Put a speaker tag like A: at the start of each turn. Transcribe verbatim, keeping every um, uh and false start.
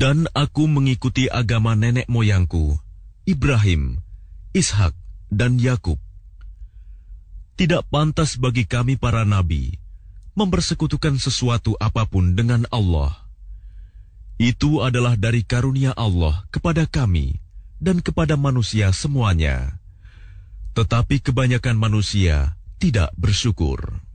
A: Dan aku mengikuti agama nenek moyangku, Ibrahim, Ishak, dan Yakub. Tidak pantas bagi kami para nabi mempersekutukan sesuatu apapun dengan Allah. Itu adalah dari karunia Allah kepada kami dan kepada manusia semuanya. Tetapi kebanyakan manusia tidak bersyukur.